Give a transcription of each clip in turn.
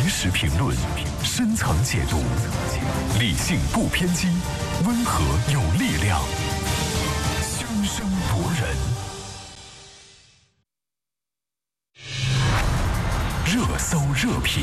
实评论，深层解读，理性不偏激，温和有力量，生生博人。热搜热评，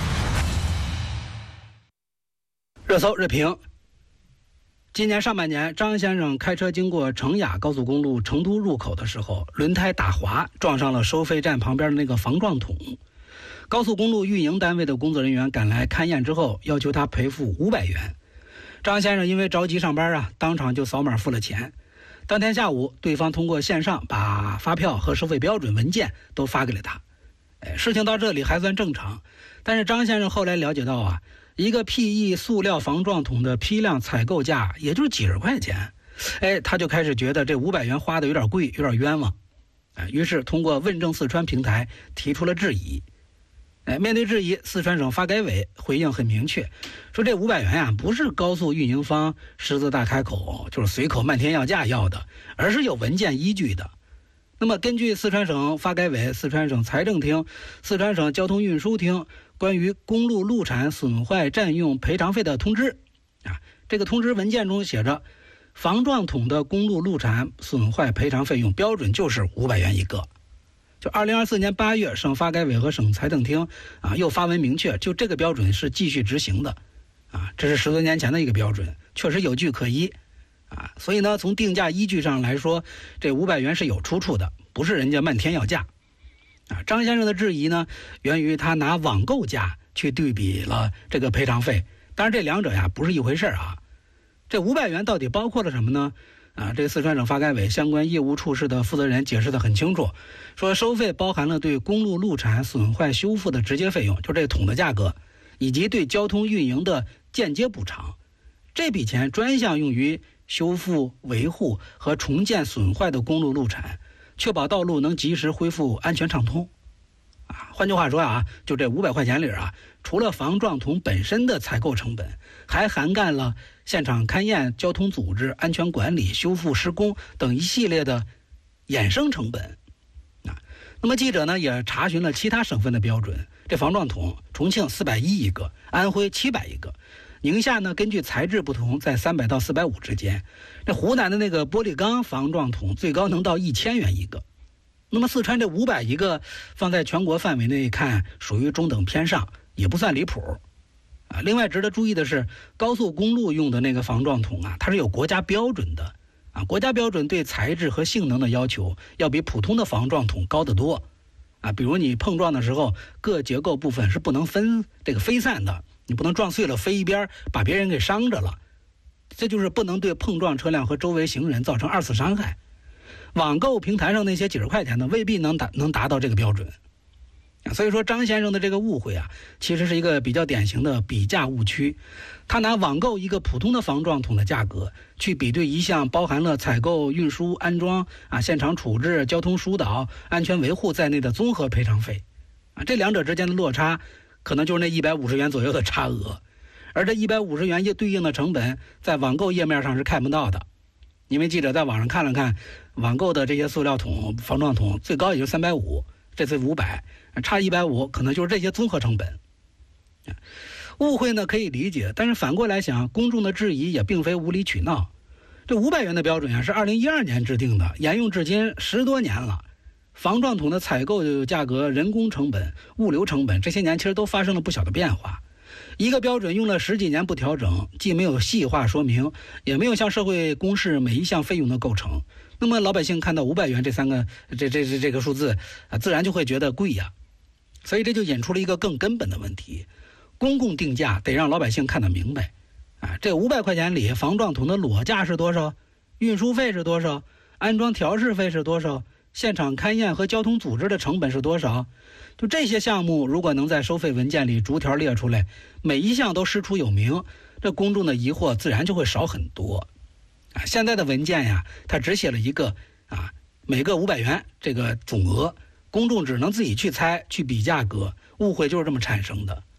热搜热评。今年上半年，张先生开车经过成雅高速公路成都入口的时候，轮胎打滑，撞上了收费站旁边的那个防撞桶。高速公路运营单位的工作人员赶来勘验之后，要求他赔付500元。张先生因为着急上班当场就扫码付了钱。当天下午，对方通过线上把发票和收费标准文件都发给了他。事情到这里还算正常，但是张先生后来了解到一个 PE 塑料防撞桶的批量采购价也就是几十块钱，他就开始觉得这500元花的有点贵，有点冤枉，于是通过问政四川平台提出了质疑。面对质疑，四川省发改委回应很明确，说这500元不是高速运营方狮子大开口，就是随口漫天要价要的，而是有文件依据的。那么根据四川省发改委、四川省财政厅、四川省交通运输厅关于公路路产损坏占用赔偿费的通知，这个通知文件中写着，防撞桶的公路路产损坏赔偿费用标准就是500元一个。就2024年8月，省发改委和省财政厅又发文明确，就这个标准是继续执行的，这是10多年前的一个标准，确实有据可依。所以呢，从定价依据上来说，这500元是有出处的，不是人家漫天要价。张先生的质疑呢，源于他拿网购价去对比了这个赔偿费，当然这两者不是一回事这500元到底包括了什么呢？这四川省发改委相关业务处室的负责人解释得很清楚，说收费包含了对公路路产损坏修复的直接费用，就这桶的价格，以及对交通运营的间接补偿。这笔钱专项用于修复、维护和重建损坏的公路路产，确保道路能及时恢复安全畅通。换句话说就这500块钱里除了防撞桶本身的采购成本，还涵盖了现场勘验、交通组织、安全管理、修复施工等一系列的衍生成本。那么记者呢也查询了其他省份的标准，这防撞桶，重庆410一个，安徽700一个，宁夏呢根据材质不同在300到450之间，这湖南的那个玻璃钢防撞桶最高能到1000元一个。那么四川这500一个放在全国范围内看属于中等偏上，也不算离谱。另外值得注意的是，高速公路用的那个防撞桶它是有国家标准的国家标准对材质和性能的要求要比普通的防撞桶高得多比如你碰撞的时候，各结构部分是不能飞散的，你不能撞碎了飞一边把别人给伤着了，这就是不能对碰撞车辆和周围行人造成2次伤害。网购平台上那些几十块钱的未必能达到这个标准。所以说张先生的这个误会其实是一个比较典型的比价误区。他拿网购一个普通的防撞桶的价格去比对一项包含了采购、运输、安装现场处置、交通疏导、安全维护在内的综合赔偿费这两者之间的落差可能就是那150元左右的差额，而这150元对应的成本在网购页面上是看不到的。因为记者在网上看了看网购的这些塑料桶、防撞桶，最高也就350，这次500，差150，可能就是这些综合成本。误会呢可以理解，但是反过来想，公众的质疑也并非无理取闹。这500元的标准是2012年制定的，沿用至今10多年了。防撞桶的采购价格、人工成本、物流成本，这些年其实都发生了不小的变化。一个标准用了10几年不调整，既没有细化说明，也没有向社会公示每一项费用的构成，那么老百姓看到500元这个数字自然就会觉得贵所以这就引出了一个更根本的问题，公共定价得让老百姓看得明白这500块钱里防撞桶的裸价是多少，运输费是多少，安装调试费是多少，现场勘验和交通组织的成本是多少，就这些项目如果能在收费文件里逐条列出来，每一项都师出有名，这公众的疑惑自然就会少很多现在的文件它只写了一个每个500元这个总额，公众只能自己去猜去比价格，误会就是这么产生的。